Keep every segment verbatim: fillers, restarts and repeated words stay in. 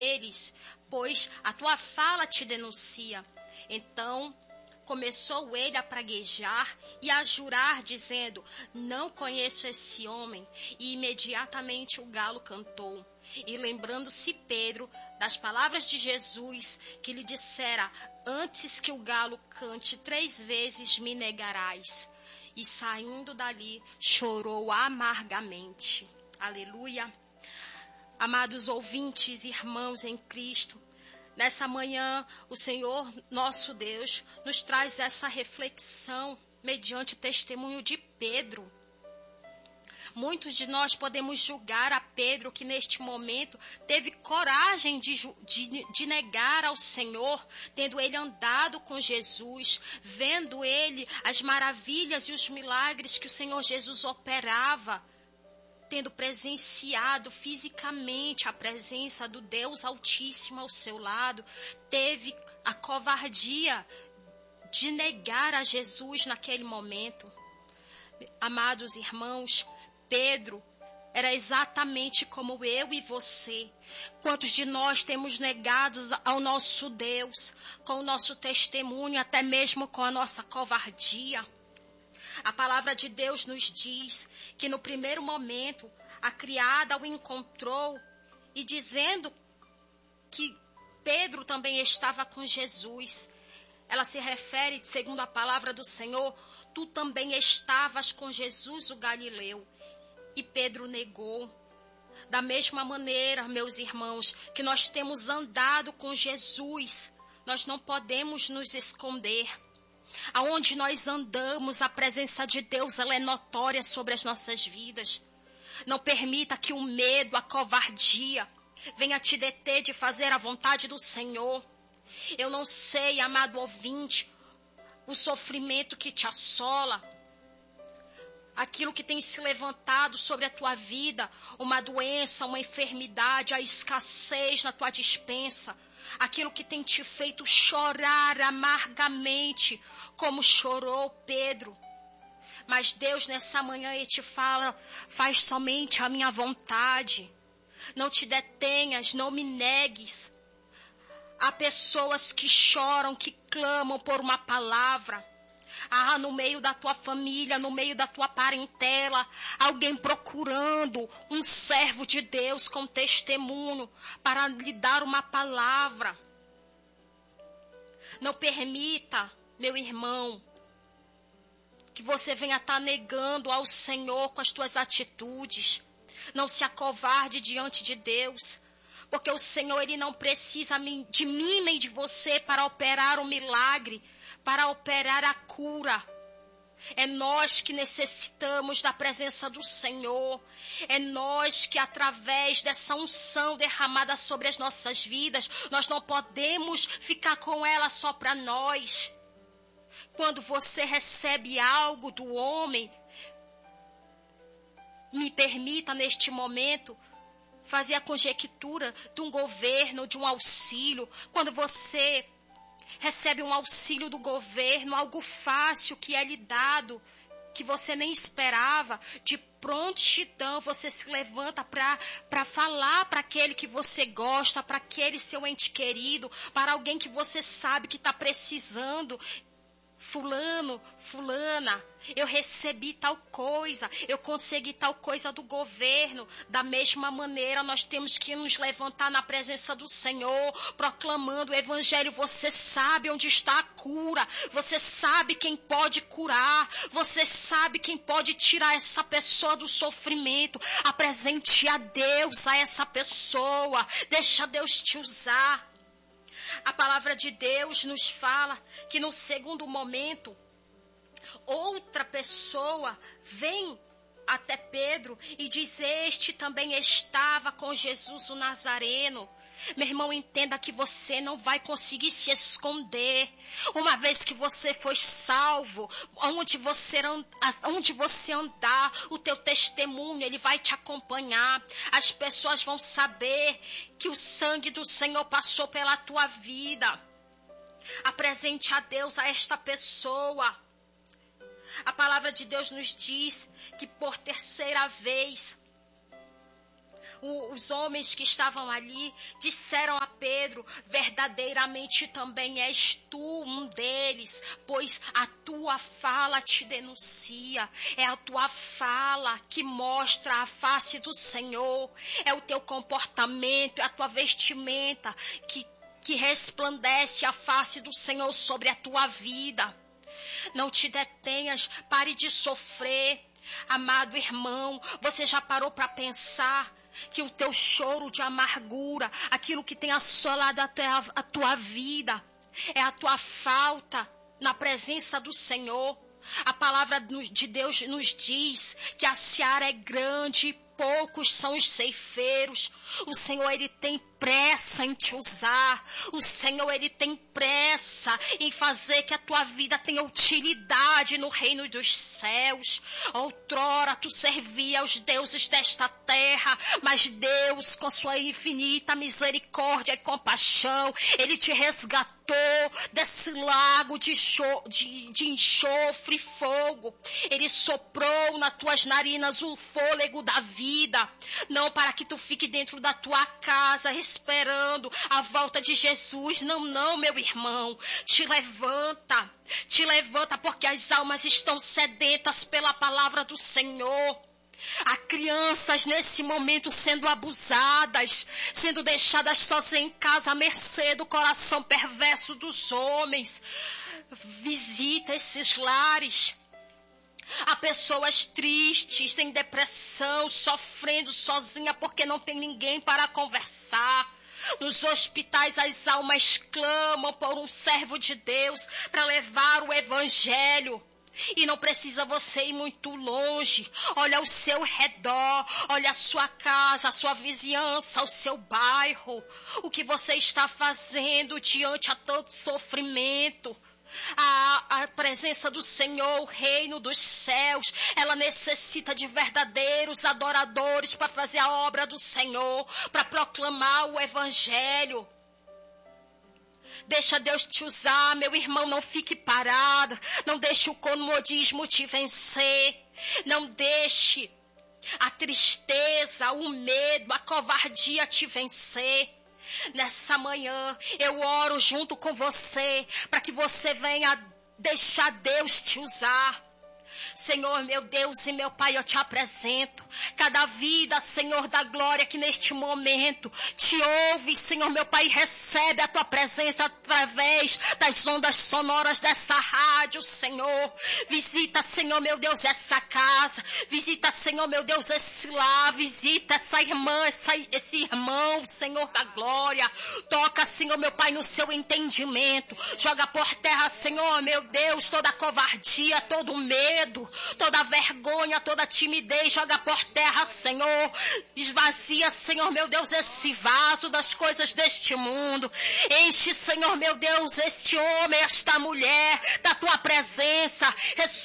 eles, pois a tua fala te denuncia. Então começou ele a praguejar e a jurar, dizendo: não conheço esse homem. E imediatamente o galo cantou. E lembrando-se Pedro das palavras de Jesus, que lhe dissera: antes que o galo cante três vezes me negarás. E saindo dali, chorou amargamente. Aleluia. Amados ouvintes, irmãos em Cristo, nessa manhã, o Senhor, nosso Deus, nos traz essa reflexão mediante o testemunho de Pedro. Muitos de nós podemos julgar a Pedro, que neste momento teve coragem de, de, de negar ao Senhor, tendo ele andado com Jesus, vendo ele as maravilhas e os milagres que o Senhor Jesus operava, tendo presenciado fisicamente a presença do Deus Altíssimo ao seu lado, teve a covardia de negar a Jesus naquele momento. Amados irmãos, Pedro era exatamente como eu e você. Quantos de nós temos negado ao nosso Deus com o nosso testemunho, até mesmo com a nossa covardia? A palavra de Deus nos diz que no primeiro momento a criada o encontrou e dizendo que Pedro também estava com Jesus. Ela se refere, segundo a palavra do Senhor, tu também estavas com Jesus o Galileu. E Pedro negou. Da mesma maneira, meus irmãos, que nós temos andado com Jesus, nós não podemos nos esconder. Aonde nós andamos, a presença de Deus ela é notória sobre as nossas vidas. Não permita que o medo, a covardia, venha te deter de fazer a vontade do Senhor. Eu não sei, amado ouvinte, o sofrimento que te assola, aquilo que tem se levantado sobre a tua vida, uma doença, uma enfermidade, a escassez na tua despensa, aquilo que tem te feito chorar amargamente, como chorou Pedro. Mas Deus nessa manhã ele te fala: faz somente a minha vontade, não te detenhas, não me negues. Há pessoas que choram, que clamam por uma palavra. Ah, no meio da tua família, no meio da tua parentela, alguém procurando um servo de Deus com testemunho para lhe dar uma palavra. Não permita, meu irmão, que você venha estar negando ao Senhor com as tuas atitudes. Não se acovarde diante de Deus, porque o Senhor ele não precisa de mim nem de você para operar um milagre, para operar a cura. É nós que necessitamos da presença do Senhor. É nós que, através dessa unção derramada sobre as nossas vidas, nós não podemos ficar com ela só para nós. Quando você recebe algo do homem, me permita neste momento fazer a conjectura de um governo, de um auxílio. Quando você recebe um auxílio do governo, algo fácil que é lhe dado, que você nem esperava, de prontidão você se levanta para falar para aquele que você gosta, para aquele seu ente querido, para alguém que você sabe que está precisando. Fulano, fulana, eu recebi tal coisa, eu consegui tal coisa do governo. Da mesma maneira, nós temos que nos levantar na presença do Senhor, proclamando o evangelho. Você sabe onde está a cura, você sabe quem pode curar, você sabe quem pode tirar essa pessoa do sofrimento. Apresente a Deus a essa pessoa, deixa Deus te usar. A palavra de Deus nos fala que no segundo momento, outra pessoa vem até Pedro e diz: este também estava com Jesus o Nazareno. Meu irmão, entenda que você não vai conseguir se esconder. Uma vez que você foi salvo, onde você, onde você andar, o teu testemunho, ele vai te acompanhar. As pessoas vão saber que o sangue do Senhor passou pela tua vida. Apresente a Deus a esta pessoa. A palavra de Deus nos diz que por terceira vez, Os homens que estavam ali disseram a Pedro: verdadeiramente também és tu um deles, pois a tua fala te denuncia, é a tua fala que mostra a face do Senhor, é o teu comportamento, é a tua vestimenta que, que resplandece a face do Senhor sobre a tua vida. Não te detenhas, pare de sofrer. Amado irmão, você já parou para pensar que o teu choro de amargura, aquilo que tem assolado a tua, a tua vida, é a tua falta na presença do Senhor? A palavra de Deus nos diz que a seara é grande e poucos são os ceifeiros. O Senhor, Ele tem pressa em te usar. O Senhor, Ele tem pressa em fazer que a tua vida tenha utilidade no reino dos céus. Outrora tu servia aos deuses desta terra, mas Deus, com sua infinita misericórdia e compaixão, Ele te resgatou desse lago de, cho- de, de enxofre e fogo. Ele soprou nas tuas narinas o fôlego da vida, não para que tu fique dentro da tua casa esperando a volta de Jesus. Não, não, meu irmão, te levanta, te levanta, porque as almas estão sedentas pela palavra do Senhor. Há crianças nesse momento sendo abusadas, sendo deixadas sozinhas em casa à mercê do coração perverso dos homens. Visita esses lares. Há pessoas tristes, em depressão, sofrendo sozinha porque não tem ninguém para conversar. Nos hospitais as almas clamam por um servo de Deus para levar o evangelho. E não precisa você ir muito longe. Olha ao seu redor, olha a sua casa, a sua vizinhança, o seu bairro. O que você está fazendo diante a tanto sofrimento? A, a presença do Senhor, o reino dos céus, ela necessita de verdadeiros adoradores para fazer a obra do Senhor, para proclamar o evangelho. Deixa Deus te usar, meu irmão, não fique parado. Não deixe o comodismo te vencer. Não deixe a tristeza, o medo, a covardia te vencer. Nessa manhã, eu oro junto com você, para que você venha deixar Deus te usar. Senhor, meu Deus e meu Pai, eu te apresento cada vida, Senhor da glória, que neste momento te ouve, Senhor, meu Pai, recebe a tua presença através das ondas sonoras dessa rádio, Senhor. Visita, Senhor, meu Deus, essa casa. Visita, Senhor, meu Deus, esse lar. Visita essa irmã, essa, esse irmão, Senhor da glória. Toca, Senhor, meu Pai, no seu entendimento. Joga por terra, Senhor, meu Deus, toda covardia, todo medo, toda vergonha, toda timidez, joga por terra, Senhor. Esvazia, Senhor, meu Deus, esse vaso das coisas deste mundo. Enche, Senhor, meu Deus, este homem, esta mulher, da tua presença.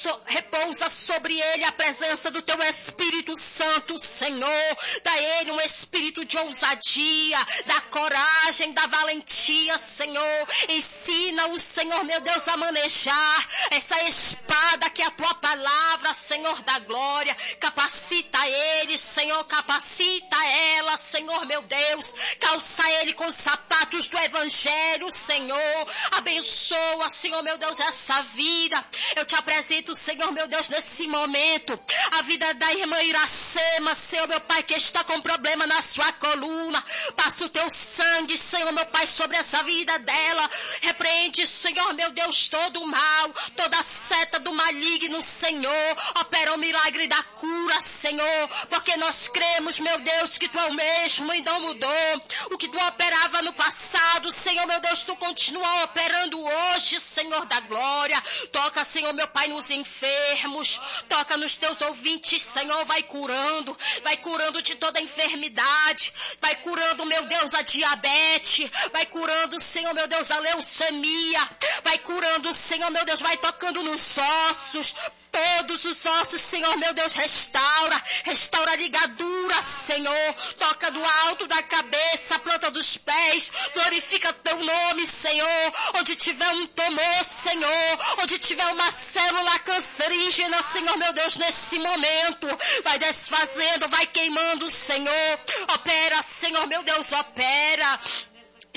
Repousa sobre ele a presença do teu Espírito Santo, Senhor. Dá ele um espírito de ousadia, da coragem, da valentia, Senhor. Ensina o Senhor, meu Deus, a manejar essa espada que é a tua palavra, Senhor da glória. Capacita ele, Senhor, capacita ela, Senhor, meu Deus. Calça ele com sapatos do evangelho, Senhor. Abençoa, Senhor, meu Deus, essa vida. Eu te apresento, Senhor, meu Deus, nesse momento, a vida da irmã Iracema, Senhor, meu Pai, que está com problema na sua coluna. Passa o teu sangue, Senhor, meu Pai, sobre essa vida dela. Repreende, Senhor, meu Deus, todo o mal, toda a seta do maligno, Senhor. Opera o milagre da cura, Senhor, porque nós cremos, meu Deus, que tu é o mesmo e não mudou. O que tu operava no passado, Senhor, meu Deus, tu continua operando hoje, Senhor da glória. Toca, Senhor, meu Pai, nos enfermos. Toca nos teus ouvintes, Senhor, vai curando. Vai curando de toda enfermidade. Vai curando, meu Deus, a diabetes. Vai curando, Senhor, meu Deus, a leucemia. Vai curando, Senhor, meu Deus, vai tocando nos ossos. todos os ossos, Senhor, meu Deus, restaura, restaura a ligadura, Senhor, toca do alto da cabeça, a planta dos pés, glorifica teu nome, Senhor, onde tiver um tumor, Senhor, onde tiver uma célula cancerígena, Senhor, meu Deus, nesse momento, vai desfazendo, vai queimando, Senhor, opera, Senhor, meu Deus, opera.